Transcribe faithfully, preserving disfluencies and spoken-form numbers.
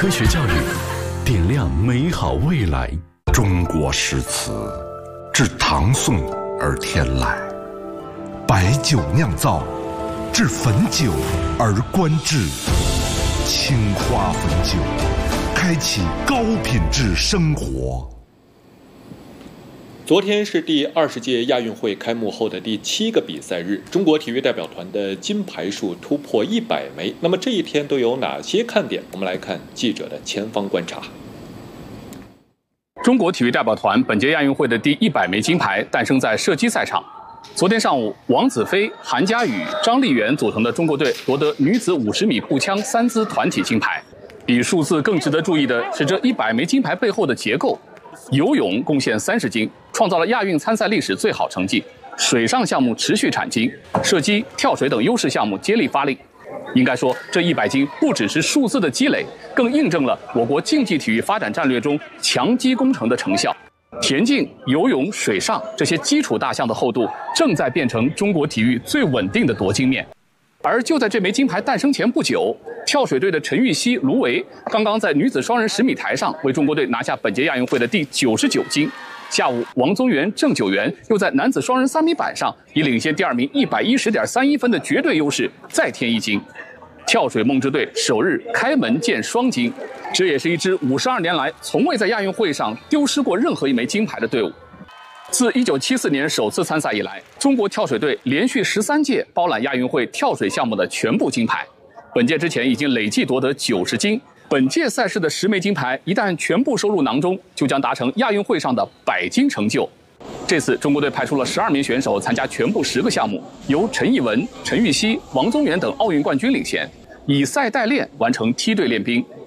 科学教育，点亮美好未来。 中国诗词自唐宋而天来，白酒酿造，至汾酒而观致。青花汾酒，开启高品质生活。 昨天是第二十届亚运会开幕后的第七个比赛日，中国体育代表团的金牌数突破一百枚。那么这一天都有哪些看点？我们来看记者的前方观察。 中国体育代表团本届亚运会的第一百枚金牌诞生在射击赛场。昨天上午，王子飞、韩佳宇、张丽媛组成的中国队夺得女子五十米步枪三姿团体金牌。比数字更值得注意的是，这一百枚金牌背后的结构。游泳贡献三十斤，创造了亚运参赛历史最好成绩；水上项目持续产金，射击、跳水等优势项目接力发力。应该说，这一百斤不只是数字的积累，更印证了我国竞技体育发展战略中强基工程的成效。田径、游泳、水上这些基础大项的厚度，正在变成中国体育最稳定的夺金面。而就在这枚金牌诞生前不久，跳水队的陈芋汐、卢维刚刚在女子双人十米台上为中国队拿下本届亚运会的第九十九金。下午，王宗源、郑九元又在男子双人三米板上以领先第二名一百一十点三一分的绝对优势再添一金。跳水梦之队首日开门见双金，这也是一支五十二年来从未在亚运会上丢失过任何一枚金牌的队伍。自一九七四年首次参赛以来，中国跳水队连续十三届包揽亚运会跳水项目的全部金牌。本届之前已经累计夺得九十金，本届赛事的十枚金牌一旦全部收入囊中，就将达成亚运会上的百金成就。这次中国队派出了十二名选手参加全部十个项目，由陈艺文、陈芋汐、王宗源等奥运冠军领衔，以赛代练完成梯队练兵，